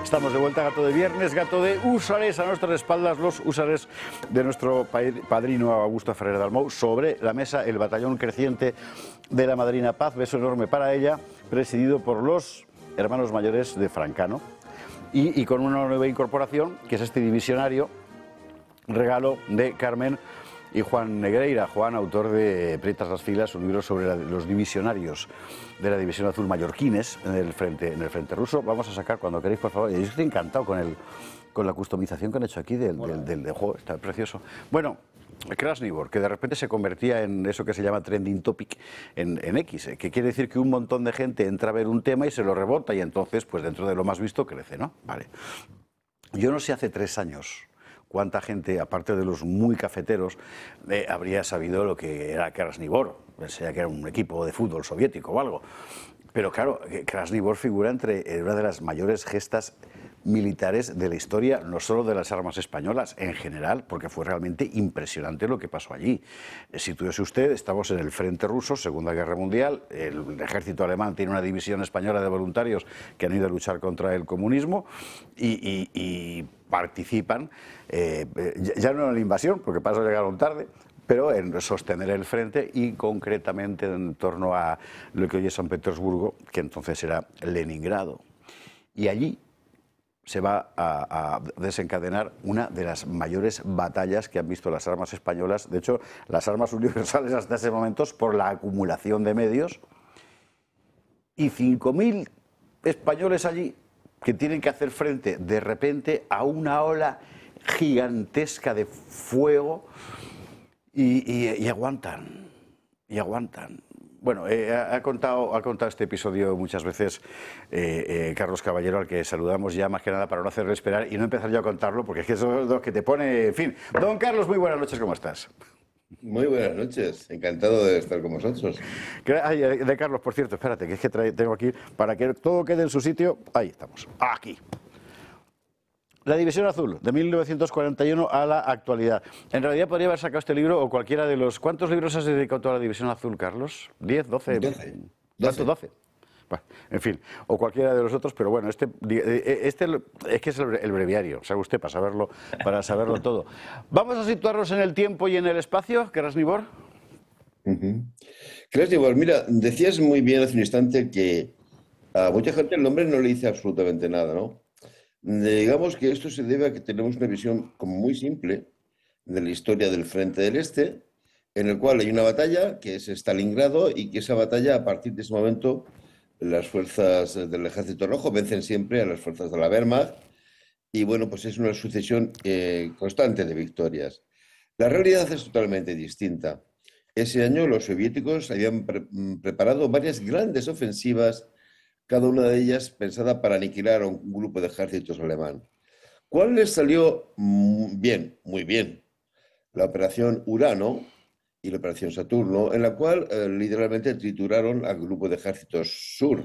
Estamos de vuelta, gato de viernes, gato de húsares, a nuestras espaldas los húsares de nuestro padrino Augusto Ferrer Dalmau. Sobre la mesa el batallón creciente de la Madrina Paz, beso enorme para ella, presidido por los hermanos mayores de Francano y con una nueva incorporación, que es este divisionario, regalo de Carmen y Juan Negreira. Juan, autor de Prietas las filas, un libro sobre los divisionarios de la División Azul mallorquines en el frente ruso. Vamos a sacar cuando queréis, por favor. Yo estoy encantado con la customización que han hecho aquí del juego, está precioso. Bueno, Krasnivor, que de repente se convertía en eso que se llama trending topic en X, que quiere decir que un montón de gente entra a ver un tema y se lo rebota y entonces, pues dentro de lo más visto, crece, ¿no? Vale. Yo no sé hace 3 años cuánta gente, aparte de los muy cafeteros, habría sabido lo que era Krasnivor. Pensé que era un equipo de fútbol soviético o algo. Pero claro, Krasnivor figura entre una de las mayores gestas militares de la historia, no solo de las armas españolas, en general, porque fue realmente impresionante lo que pasó allí. Sitúese usted, estamos en el frente ruso, Segunda Guerra Mundial, el ejército alemán tiene una división española de voluntarios que han ido a luchar contra el comunismo y participan, ya no en la invasión, porque para eso llegaron tarde, pero en sostener el frente y concretamente en torno a lo que hoy es San Petersburgo, que entonces era Leningrado. Y allí se va a desencadenar una de las mayores batallas que han visto las armas españolas, de hecho, las armas universales hasta ese momento, por la acumulación de medios, y 5.000 españoles allí que tienen que hacer frente de repente a una ola gigantesca de fuego y aguantan, y aguantan. Bueno, ha contado este episodio muchas veces Carlos Caballero, al que saludamos ya más que nada para no hacerle esperar y no empezar yo a contarlo, porque es que eso es lo que te pone... En fin, don Carlos, muy buenas noches, ¿cómo estás? Muy buenas noches, encantado de estar con vosotros. Ay, de Carlos, por cierto, espérate, que es que tengo aquí, para que todo quede en su sitio, ahí estamos, aquí. La División Azul, de 1941 a la actualidad. En realidad podría haber sacado este libro o cualquiera de los... ¿Cuántos libros has dedicado a la División Azul, Carlos? ¿10, 12? 12. ¿Cuántos? 12. Bueno, en fin, o cualquiera de los otros, pero bueno, este es que es el breviario, sabe usted, para saberlo todo. Vamos a situarnos en el tiempo y en el espacio, Krasnivor. Krasnivor, mira, decías muy bien hace un instante que a mucha gente el nombre no le dice absolutamente nada, ¿no? Digamos que esto se debe a que tenemos una visión como muy simple de la historia del Frente del Este, en el cual hay una batalla que es Stalingrado y que esa batalla, a partir de ese momento, las fuerzas del Ejército Rojo vencen siempre a las fuerzas de la Wehrmacht y bueno, pues es una sucesión constante de victorias. La realidad es totalmente distinta. Ese año los soviéticos habían preparado varias grandes ofensivas, cada una de ellas pensada para aniquilar a un grupo de ejércitos alemán. ¿Cuál les salió bien? Muy bien. La operación Urano y la operación Saturno, en la cual literalmente trituraron al grupo de ejércitos sur.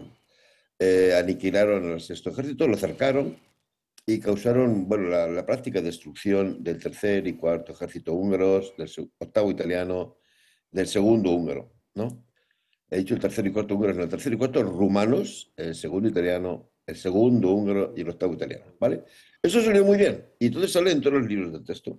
Aniquilaron al sexto ejército, lo cercaron y causaron bueno, la práctica destrucción del tercer y cuarto ejército húngaros, del octavo italiano, del segundo húngaro, ¿no? He dicho el tercer y cuarto húngaro, no, el tercer y cuarto rumanos, el segundo italiano, el segundo húngaro y el octavo italiano, ¿vale? Eso salió muy bien y entonces sale en todos los libros de texto.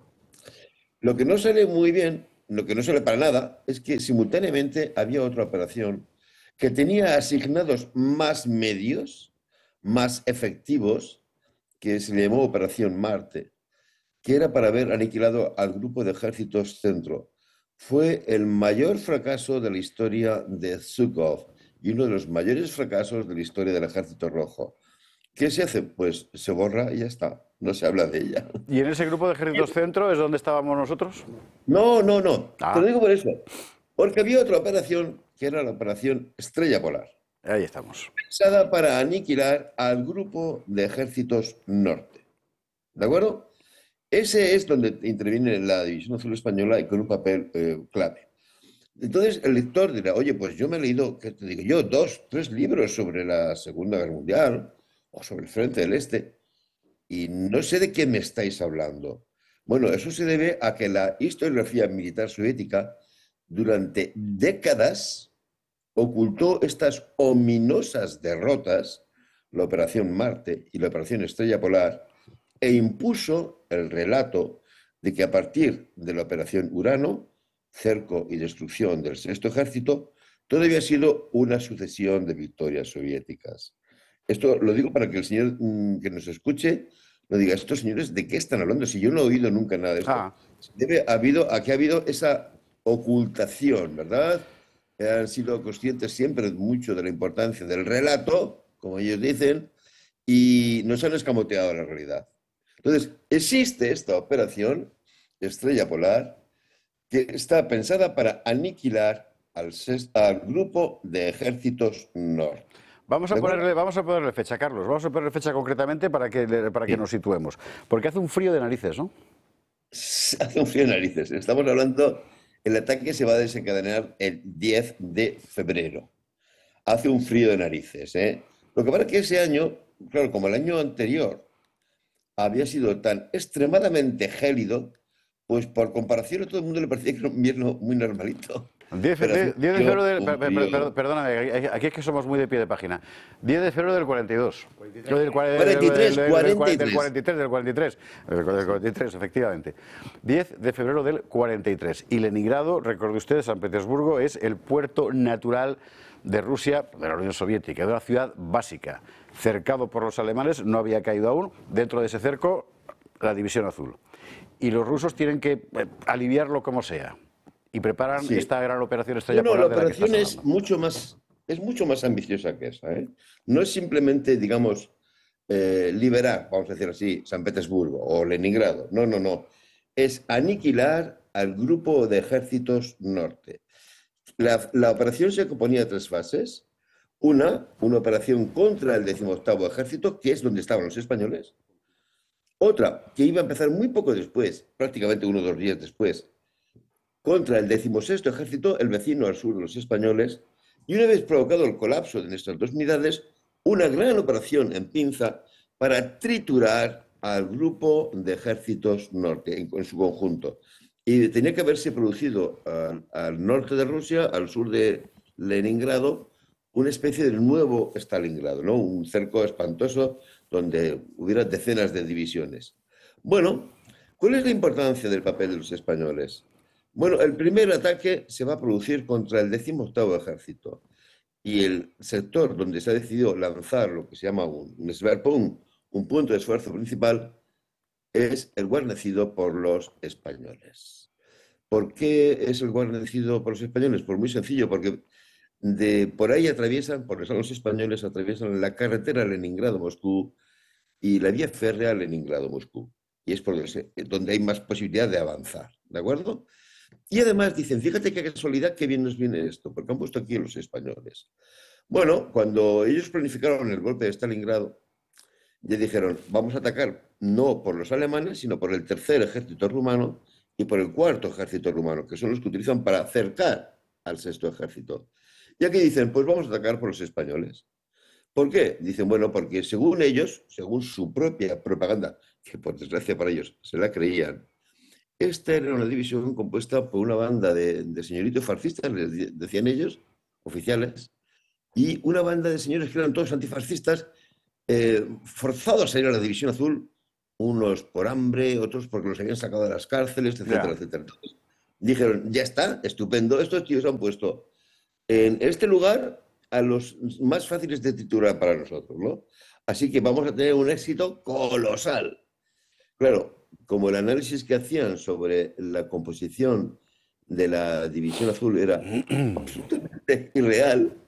Lo que no sale muy bien, lo que no sale para nada, es que simultáneamente había otra operación que tenía asignados más medios, más efectivos, que se llamó Operación Marte, que era para haber aniquilado al grupo de ejércitos centro. Fue el mayor fracaso de la historia de Zhukov y uno de los mayores fracasos de la historia del Ejército Rojo. ¿Qué se hace? Pues se borra y ya está, no se habla de ella. ¿Y en ese grupo de ejércitos centro es donde estábamos nosotros? No, te lo digo por eso. Porque había otra operación que era la Operación Estrella Polar. Ahí estamos. Pensada para aniquilar al grupo de ejércitos norte. ¿De acuerdo? Ese es donde interviene la División Azul Española y con un papel clave. Entonces el lector dirá, oye, pues yo me he leído, ¿qué te digo yo? 2, 3 libros sobre la Segunda Guerra Mundial o sobre el Frente del Este y no sé de qué me estáis hablando. Bueno, eso se debe a que la historiografía militar soviética durante décadas ocultó estas ominosas derrotas, la Operación Marte y la Operación Estrella Polar, e impuso el relato de que a partir de la Operación Urano, cerco y destrucción del Sexto Ejército, todo había sido una sucesión de victorias soviéticas. Esto lo digo para que el señor que nos escuche no diga, estos señores, ¿de qué están hablando? Si yo no he oído nunca nada de esto. Aquí ha habido esa ocultación, ¿verdad? Han sido conscientes siempre mucho de la importancia del relato, como ellos dicen, y nos han escamoteado la realidad. Entonces, existe esta operación, Estrella Polar, que está pensada para aniquilar al grupo de ejércitos norte. Vamos a ponerle fecha, Carlos. Vamos a ponerle fecha concretamente para que nos situemos. Porque hace un frío de narices, ¿no? Hace un frío de narices. Estamos hablando, el ataque se va a desencadenar el 10 de febrero. Hace un frío de narices, ¿eh? Lo que pasa es que ese año, claro, como el año anterior había sido tan extremadamente gélido, pues por comparación a todo el mundo le parecía que era un invierno muy normalito. 10 de febrero del... Perdóname, aquí es que somos muy de pie de página. 10 de febrero del 42. 43. Del 43, efectivamente. 10 de febrero del 43. Y Leningrado, recuerde usted, San Petersburgo, es el puerto natural de Rusia, de la Unión Soviética, de una ciudad básica. Cercado por los alemanes, no había caído aún. Dentro de ese cerco, la División Azul. Y los rusos tienen que aliviarlo como sea. Y preparan esta gran operación Estrella Polar. La operación es mucho más ambiciosa que esa, ¿eh? No es simplemente, digamos, liberar, vamos a decir así, San Petersburgo o Leningrado. No. Es aniquilar al grupo de ejércitos norte. La operación se componía de 3 fases. Una operación contra el 18º ejército, que es donde estaban los españoles. Otra, que iba a empezar muy poco después, prácticamente 1 o 2 días después, contra el 16º ejército, el vecino al sur de los españoles, y una vez provocado el colapso de nuestras 2 unidades, una gran operación en pinza para triturar al grupo de ejércitos norte en su conjunto. Y tenía que haberse producido al norte de Rusia, al sur de Leningrado, una especie de nuevo Stalingrado, ¿no? Un cerco espantoso donde hubiera decenas de divisiones. Bueno, ¿cuál es la importancia del papel de los españoles? Bueno, el primer ataque se va a producir contra el 18º ejército y el sector donde se ha decidido lanzar lo que se llama un Schwerpunkt, un punto de esfuerzo principal, es el guarnecido por los españoles. ¿Por qué es el guarnecido por los españoles? Pues muy sencillo, porque por ahí por los españoles atraviesan la carretera Leningrado-Moscú y la vía férrea Leningrado-Moscú. Y es por donde hay más posibilidad de avanzar, ¿de acuerdo? Y además dicen, fíjate qué casualidad, qué bien nos viene esto, porque han puesto aquí a los españoles. Bueno, cuando ellos planificaron el golpe de Stalingrado, ya dijeron, vamos a atacar no por los alemanes, sino por el 3er ejército rumano y por el 4.º ejército rumano, que son los que utilizan para cercar al 6.º ejército. Y aquí dicen, pues vamos a atacar por los españoles. ¿Por qué? Dicen, bueno, porque según ellos, según su propia propaganda, que por desgracia para ellos se la creían, esta era una división compuesta por una banda de señoritos fascistas, les decían ellos, oficiales, y una banda de señores que eran todos antifascistas, forzados a ir a la División Azul, unos por hambre, otros porque los habían sacado de las cárceles, etcétera, etcétera. Entonces, dijeron, ya está, estupendo, estos tíos han puesto en este lugar a los más fáciles de triturar para nosotros, ¿no? Así que vamos a tener un éxito colosal. Claro, como el análisis que hacían sobre la composición de la División Azul era absolutamente irreal,